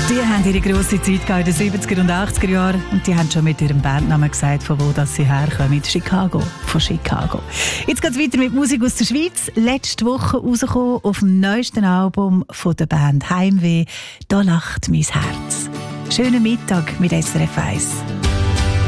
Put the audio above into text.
Die haben ihre grosse Zeit in den 70er und 80er Jahren und die haben schon mit ihrem Bandnamen gesagt, von wo das sie herkommen. Chicago, von Chicago. Jetzt geht es weiter mit Musik aus der Schweiz. Letzte Woche rausgekommen auf dem neuesten Album von der Band Heimweh. Da lacht mein Herz. Schönen Mittag mit SRF 1.